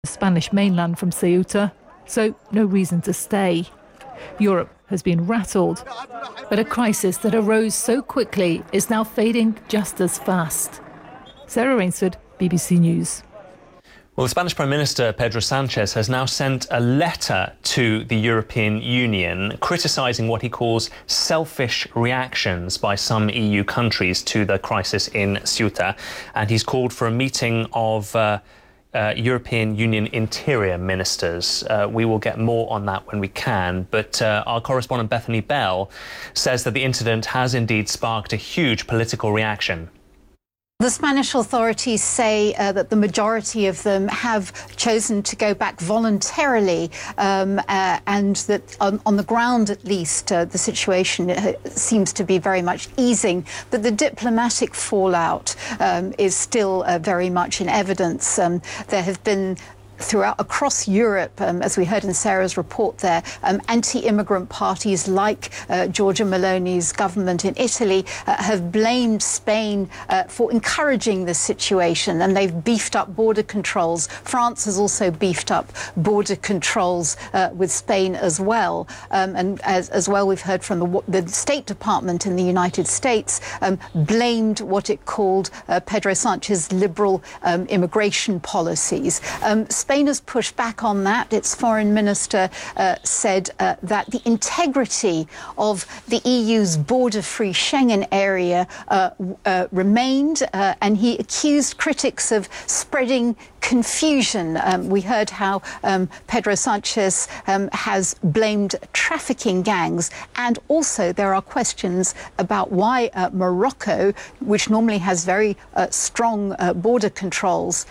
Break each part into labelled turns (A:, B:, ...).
A: the Spanish mainland from Ceuta, so no reason to stay. Europe has been rattled, but a crisis that arose so quickly is now fading just as fast. Sarah Rainsford, BBC News.
B: Well, the Spanish Prime Minister Pedro Sanchez has now sent a letter to the European Union criticising what he calls selfish reactions by some EU countries to the crisis in Ceuta, and he's called for a meeting of European Union interior ministers. We will get more on that when we can, but our correspondent Bethany Bell says that the incident has indeed sparked a huge political reaction.
C: The Spanish authorities say that the majority of them have chosen to go back voluntarily, and that on the ground at least the situation seems to be very much easing, but the diplomatic fallout is still very much in evidence. There have been across Europe, as we heard in Sarah's report there, anti-immigrant parties like Giorgia Meloni's government in Italy have blamed Spain for encouraging this situation, and they've beefed up border controls. France has also beefed up border controls with Spain as well. And as well, we've heard from the State Department in the United States blamed what it called Pedro Sanchez's liberal immigration policies. Spain has pushed back on that. Its foreign minister said that the integrity of the EU's border-free Schengen area remained, and he accused critics of spreading confusion. We heard how Pedro Sanchez has blamed trafficking gangs, and also there are questions about why Morocco, which normally has very strong border controls,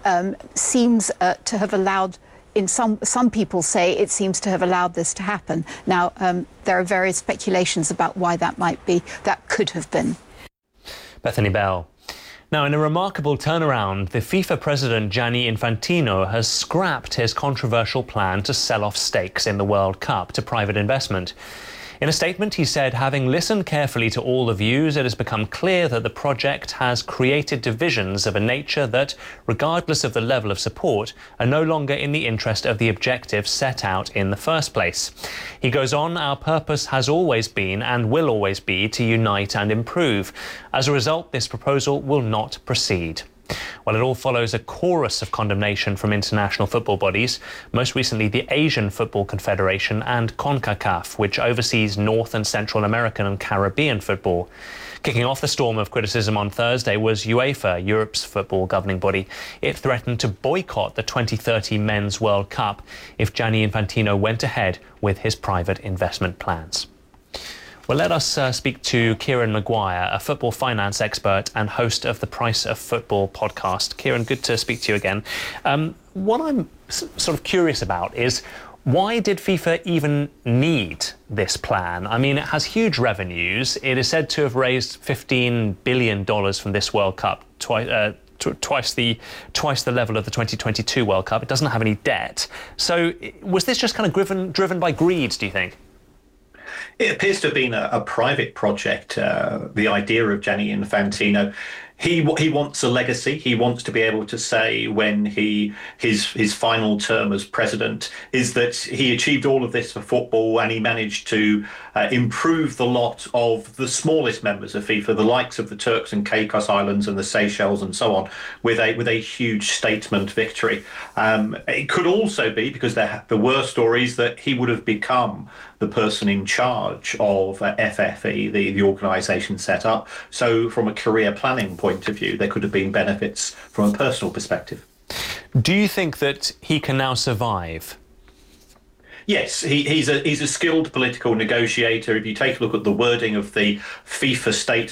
C: seems to have allowed, some people say it seems to have allowed this to happen. Now, there are various speculations about why that could have been.
B: Bethany Bell. Now, in a remarkable turnaround, the FIFA president Gianni Infantino has scrapped his controversial plan to sell off stakes in the World Cup to private investment. In a statement, he said, having listened carefully to all the views, it has become clear that the project has created divisions of a nature that, regardless of the level of support, are no longer in the interest of the objectives set out in the first place. He goes on, our purpose has always been and will always be to unite and improve. As a result, this proposal will not proceed. Well, it all follows a chorus of condemnation from international football bodies, most recently the Asian Football Confederation and CONCACAF, which oversees North and Central American and Caribbean football. Kicking off the storm of criticism on Thursday was UEFA, Europe's football governing body. It threatened to boycott the 2030 Men's World Cup if Gianni Infantino went ahead with his private investment plans. Well, let us speak to Kieran Maguire, a football finance expert and host of the Price of Football podcast. Kieran, good to speak to you again. What I'm sort of curious about is, why did FIFA even need this plan? I mean, it has huge revenues. It is said to have raised $15 billion from this World Cup, twice the level of the 2022 World Cup. It doesn't have any debt. So was this just kind of driven by greed, do you think?
D: It appears to have been a private project, the idea of Gianni Infantino. He wants a legacy. He wants to be able to say when his final term as president is that he achieved all of this for football, and he managed to improve the lot of the smallest members of FIFA, the likes of the Turks and Caicos Islands and the Seychelles and so on, with a huge statement victory. It could also be, because there were stories that he would have become the person in charge of FFE, the organisation set up. So from a career planning point of view, there could have been benefits from a personal perspective.
B: Do you think that he can now survive?
D: Yes, he's a skilled political negotiator. If you take a look at the wording of the FIFA statement,